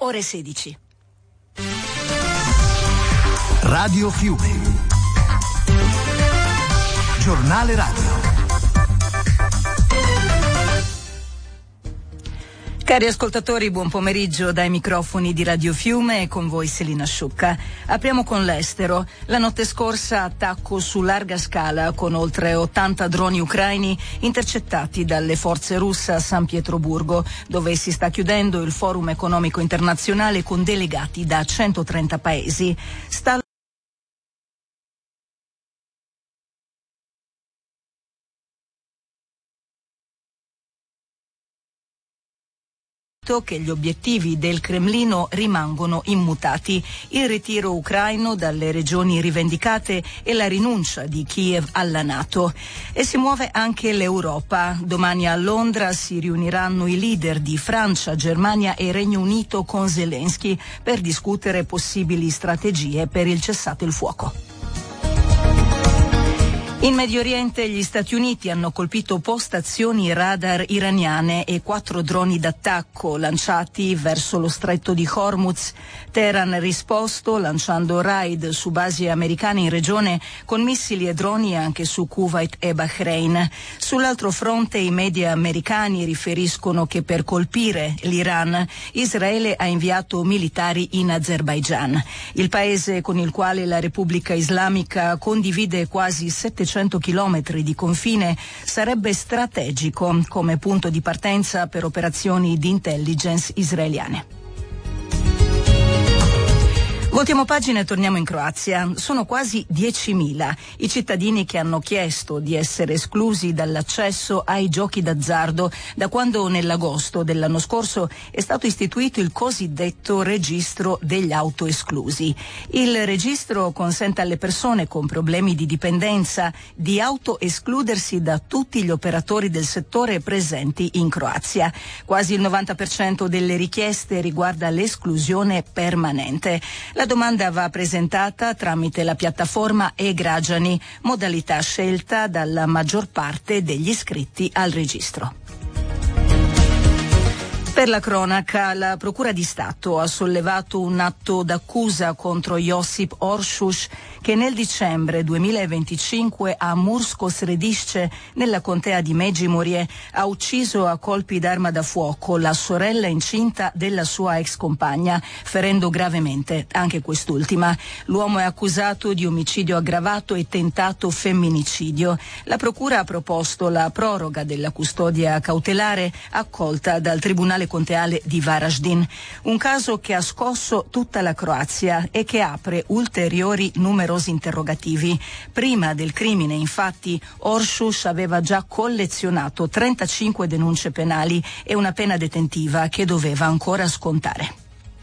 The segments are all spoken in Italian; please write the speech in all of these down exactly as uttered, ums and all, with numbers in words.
ore sedici. Radio Fiume. Giornale radio. Cari ascoltatori, buon pomeriggio dai microfoni di Radio Fiume e con voi Selina Sciucca. Apriamo con l'estero. La notte scorsa attacco su larga scala con oltre ottanta droni ucraini intercettati dalle forze russe a San Pietroburgo, dove si sta chiudendo il Forum economico internazionale con delegati da centotrenta paesi. Sta che gli obiettivi del Cremlino rimangono immutati: il ritiro ucraino dalle regioni rivendicate e la rinuncia di Kiev alla NATO. E si muove anche l'Europa. Domani a Londra si riuniranno i leader di Francia, Germania e Regno Unito con Zelensky per discutere possibili strategie per il cessate il fuoco. In Medio Oriente gli Stati Uniti hanno colpito postazioni radar iraniane e quattro droni d'attacco lanciati verso lo stretto di Hormuz. Teheran ha risposto lanciando raid su basi americane in regione con missili e droni anche su Kuwait e Bahrain. Sull'altro fronte i media americani riferiscono che per colpire l'Iran Israele ha inviato militari in Azerbaigian, il paese con il quale la Repubblica Islamica condivide quasi settecento chilometri di confine. Sarebbe strategico come punto di partenza per operazioni di intelligence israeliane. Voltiamo pagina e torniamo in Croazia. Sono quasi diecimila i cittadini che hanno chiesto di essere esclusi dall'accesso ai giochi d'azzardo da quando nell'agosto dell'anno scorso è stato istituito il cosiddetto registro degli autoesclusi. Il registro consente alle persone con problemi di dipendenza di autoescludersi da tutti gli operatori del settore presenti in Croazia. Quasi il novanta per cento delle richieste riguarda l'esclusione permanente. La La domanda va presentata tramite la piattaforma e-Građani, modalità scelta dalla maggior parte degli iscritti al registro. Per la cronaca, la Procura di Stato ha sollevato un atto d'accusa contro Josip Oršuš, che nel dicembre duemilaventicinque a Mursko Središće, nella contea di Međimurje, ha ucciso a colpi d'arma da fuoco la sorella incinta della sua ex compagna, ferendo gravemente anche quest'ultima. L'uomo è accusato di omicidio aggravato e tentato femminicidio. La Procura ha proposto la proroga della custodia cautelare accolta dal Tribunale Conteale di Varaždin, un caso che ha scosso tutta la Croazia e che apre ulteriori numerosi interrogativi. Prima del crimine, infatti, Oršuš aveva già collezionato trentacinque denunce penali e una pena detentiva che doveva ancora scontare.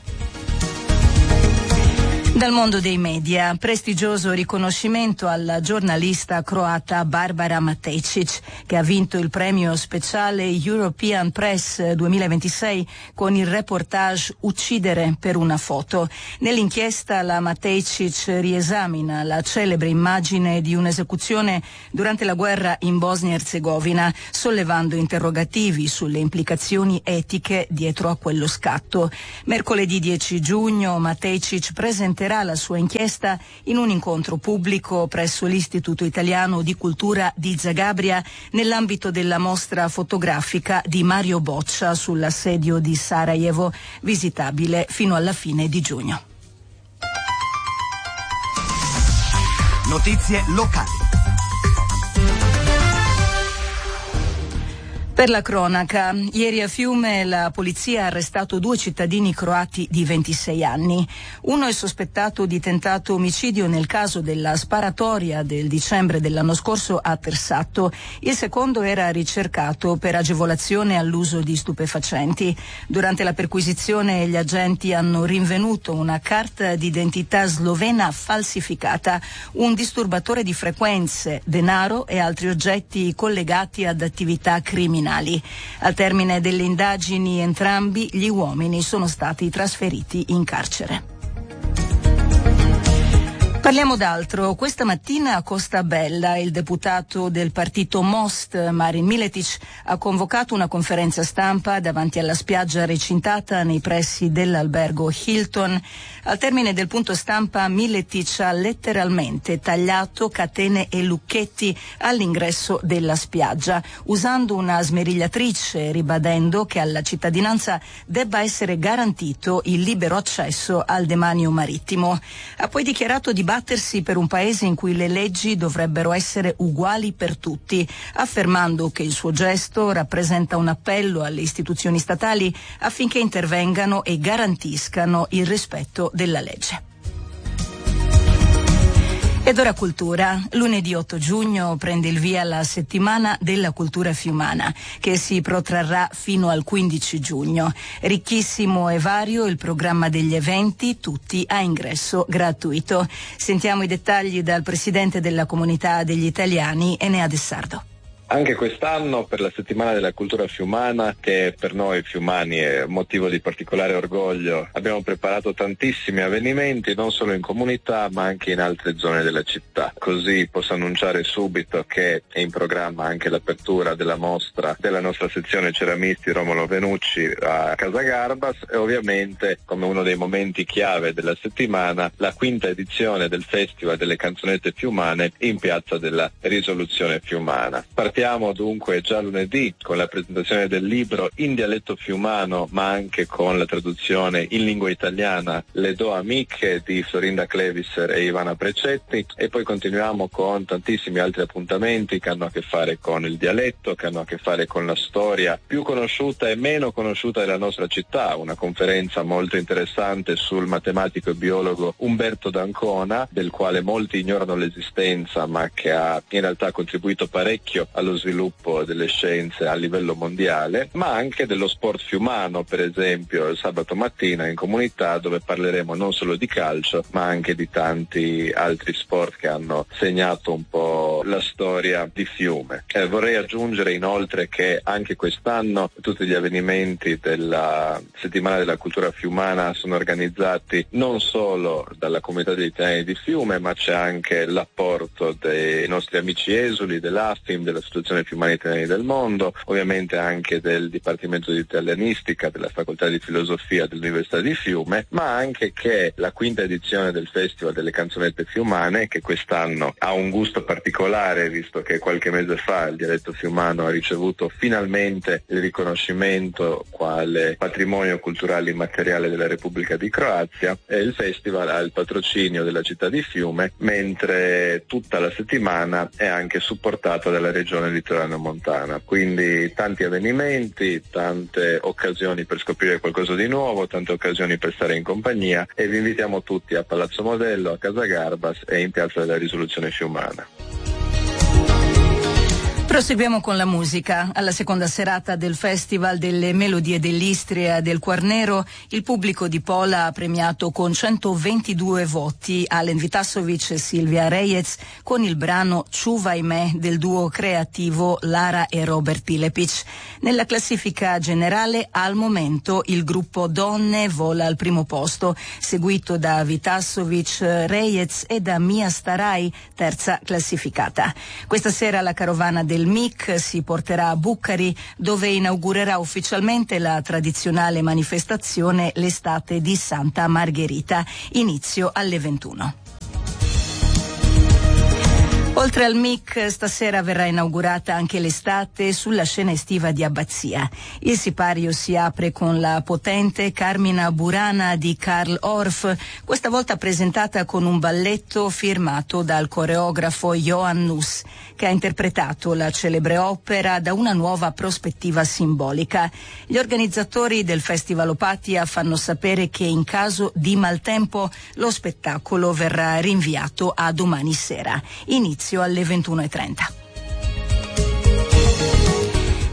Dal mondo dei media, prestigioso riconoscimento alla giornalista croata Barbara Matejcic, che ha vinto il premio speciale European Press duemilaventisei con il reportage Uccidere per una foto. Nell'inchiesta la Matejcic riesamina la celebre immagine di un'esecuzione durante la guerra in Bosnia-Erzegovina, sollevando interrogativi sulle implicazioni etiche dietro a quello scatto. Mercoledì dieci giugno Matejcic presenterà la sua inchiesta in un incontro pubblico presso l'Istituto Italiano di Cultura di Zagabria nell'ambito della mostra fotografica di Mario Boccia sull'assedio di Sarajevo, visitabile fino alla fine di giugno. Notizie locali. Per la cronaca, ieri a Fiume la polizia ha arrestato due cittadini croati di ventisei anni. Uno è sospettato di tentato omicidio nel caso della sparatoria del dicembre dell'anno scorso a Tersatto. Il secondo era ricercato per agevolazione all'uso di stupefacenti. Durante la perquisizione gli agenti hanno rinvenuto una carta d'identità slovena falsificata, un disturbatore di frequenze, denaro e altri oggetti collegati ad attività criminali. Al termine delle indagini entrambi gli uomini sono stati trasferiti in carcere. Parliamo d'altro. Questa mattina a Costa Bella il deputato del partito Most, Marin Miletic, ha convocato una conferenza stampa davanti alla spiaggia recintata nei pressi dell'albergo Hilton. Al termine del punto stampa Miletic ha letteralmente tagliato catene e lucchetti all'ingresso della spiaggia, usando una smerigliatrice, ribadendo che alla cittadinanza debba essere garantito il libero accesso al demanio marittimo. Ha poi dichiarato di battersi per un paese in cui le leggi dovrebbero essere uguali per tutti, affermando che il suo gesto rappresenta un appello alle istituzioni statali affinché intervengano e garantiscano il rispetto della legge. Ed ora cultura. Lunedì otto giugno prende il via la settimana della cultura fiumana, che si protrarrà fino al quindici giugno. Ricchissimo e vario il programma degli eventi, tutti a ingresso gratuito. Sentiamo i dettagli dal presidente della Comunità degli Italiani, Enea De Sardo. Anche quest'anno per la settimana della cultura fiumana, che per noi fiumani è motivo di particolare orgoglio, abbiamo preparato tantissimi avvenimenti non solo in comunità ma anche in altre zone della città. Così posso annunciare subito che è in programma anche l'apertura della mostra della nostra sezione ceramisti Romolo Venucci a Casa Garbas e ovviamente, come uno dei momenti chiave della settimana, la quinta edizione del Festival delle Canzonette Fiumane in Piazza della Risoluzione Fiumana. Partiamo dunque già lunedì con la presentazione del libro in dialetto fiumano ma anche con la traduzione in lingua italiana Le do amiche di Florinda Clevisser e Ivana Precetti, e poi continuiamo con tantissimi altri appuntamenti che hanno a che fare con il dialetto, che hanno a che fare con la storia più conosciuta e meno conosciuta della nostra città, una conferenza molto interessante sul matematico e biologo Umberto d'Ancona, del quale molti ignorano l'esistenza ma che ha in realtà contribuito parecchio allo sviluppo delle scienze a livello mondiale, ma anche dello sport fiumano, per esempio il sabato mattina in comunità, dove parleremo non solo di calcio ma anche di tanti altri sport che hanno segnato un po' la storia di Fiume. Eh, vorrei aggiungere inoltre che anche quest'anno tutti gli avvenimenti della settimana della cultura fiumana sono organizzati non solo dalla comunità degli italiani di Fiume, ma c'è anche l'apporto dei nostri amici esuli, dell'A F I M, della Associazione Fiumani Italiani del Mondo, ovviamente anche del Dipartimento di Italianistica della Facoltà di Filosofia dell'Università di Fiume, ma anche che la quinta edizione del Festival delle Canzonette Fiumane, che quest'anno ha un gusto particolare visto che qualche mese fa il dialetto fiumano ha ricevuto finalmente il riconoscimento quale patrimonio culturale immateriale della Repubblica di Croazia, e il festival ha il patrocinio della città di Fiume, mentre tutta la settimana è anche supportata dalla regione litoranea montana. Quindi tanti avvenimenti, tante occasioni per scoprire qualcosa di nuovo, tante occasioni per stare in compagnia, e vi invitiamo tutti a Palazzo Modello, a Casa Garbas e in Piazza della Risoluzione Fiumana. Proseguiamo con la musica. Alla seconda serata del Festival delle Melodie dell'Istria del Quarnero, il pubblico di Pola ha premiato con centoventidue voti Alen Vitasovic e Silvia Reyes con il brano Čuvaj me del duo creativo Lara e Robert Pilepic. Nella classifica generale al momento il gruppo Donne vola al primo posto, seguito da Vitasovic, Reyes e da Mia Starai, terza classificata. Questa sera la carovana del M I C si porterà a Bucari, dove inaugurerà ufficialmente la tradizionale manifestazione L'estate di Santa Margherita, inizio alle ventuno. Oltre al M I C, stasera verrà inaugurata anche l'estate sulla scena estiva di Abbazia. Il sipario si apre con la potente Carmina Burana di Karl Orff, questa volta presentata con un balletto firmato dal coreografo Johan Nuss, che ha interpretato la celebre opera da una nuova prospettiva simbolica. Gli organizzatori del Festival Opatia fanno sapere che in caso di maltempo lo spettacolo verrà rinviato a domani sera. Inizio alle ventuno e trenta.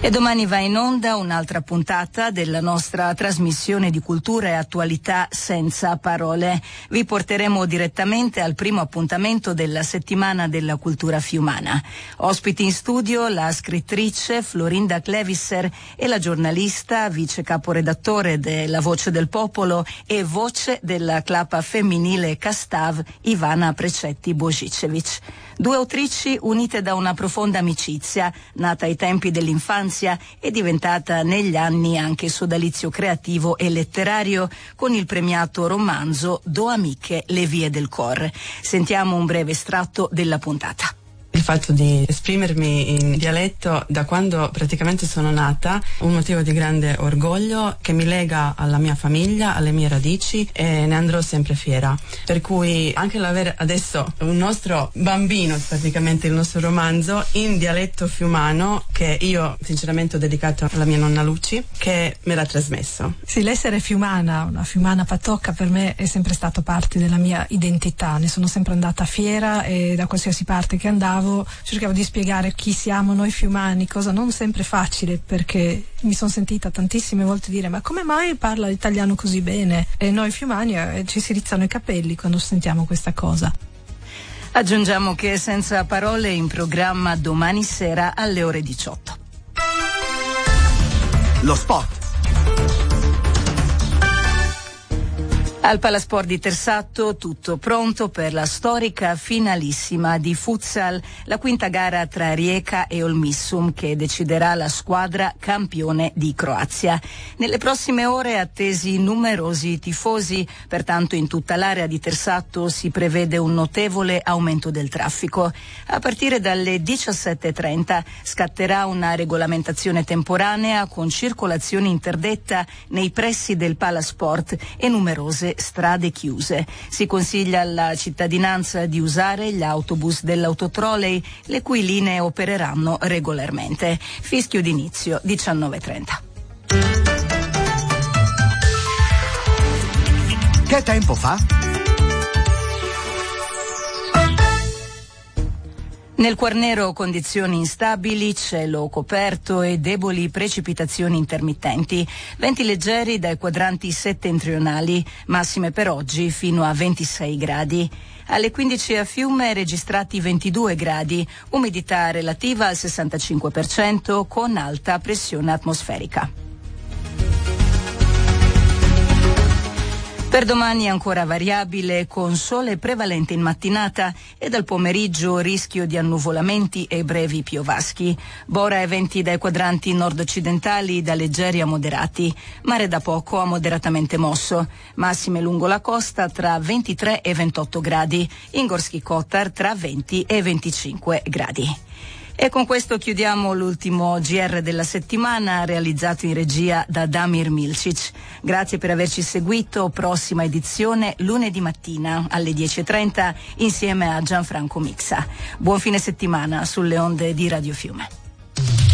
E domani va in onda un'altra puntata della nostra trasmissione di cultura e attualità senza parole. Vi porteremo direttamente al primo appuntamento della settimana della cultura fiumana. Ospiti in studio la scrittrice Florinda Clevisser e la giornalista, vice caporedattore della Voce del Popolo e voce della clapa femminile Castav, Ivana Precetti-Božičević. Due autrici unite da una profonda amicizia, nata ai tempi dell'infanzia e diventata negli anni anche sodalizio creativo e letterario con il premiato romanzo Do amiche le vie del cor. Sentiamo un breve estratto della puntata. Il fatto di esprimermi in dialetto da quando praticamente sono nata, un motivo di grande orgoglio che mi lega alla mia famiglia, alle mie radici, e ne andrò sempre fiera. Per cui anche l'avere adesso un nostro bambino, praticamente il nostro romanzo, in dialetto fiumano, che io sinceramente ho dedicato alla mia nonna Luci, che me l'ha trasmesso. Sì, l'essere fiumana, una fiumana patocca, per me è sempre stato parte della mia identità. Ne sono sempre andata fiera e da qualsiasi parte che andavo cercavo di spiegare chi siamo noi fiumani, cosa non sempre facile, perché mi sono sentita tantissime volte dire: ma come mai parla l'italiano così bene? E noi fiumani eh, ci si rizzano i capelli quando sentiamo questa cosa. Aggiungiamo che Senza Parole è in programma domani sera alle ore diciotto. Lo spot. Al Palasport di Tersatto tutto pronto per la storica finalissima di futsal, la quinta gara tra Rijeka e Olmissum che deciderà la squadra campione di Croazia. Nelle prossime ore attesi numerosi tifosi, pertanto in tutta l'area di Tersatto si prevede un notevole aumento del traffico. A partire dalle diciassette e trenta scatterà una regolamentazione temporanea con circolazione interdetta nei pressi del Palasport e numerose strade chiuse. Si consiglia alla cittadinanza di usare gli autobus dell'autotrolley, le cui linee opereranno regolarmente. Fischio d'inizio diciannove e trenta. Che tempo fa? Nel Quarnero condizioni instabili, cielo coperto e deboli precipitazioni intermittenti, venti leggeri dai quadranti settentrionali, massime per oggi fino a ventisei gradi. Alle quindici a Fiume registrati ventidue gradi, umidità relativa al sessantacinque per cento con alta pressione atmosferica. Per domani ancora variabile, con sole prevalente in mattinata e dal pomeriggio rischio di annuvolamenti e brevi piovaschi. Bora e venti dai quadranti nord-occidentali da leggeri a moderati. Mare da poco a moderatamente mosso. Massime lungo la costa tra ventitré e ventotto gradi. In Gorski Kotar tra venti e venticinque gradi. E con questo chiudiamo l'ultimo G R della settimana, realizzato in regia da Damir Milcic. Grazie per averci seguito. Prossima edizione lunedì mattina alle dieci e trenta insieme a Gianfranco Mixa. Buon fine settimana sulle onde di Radio Fiume.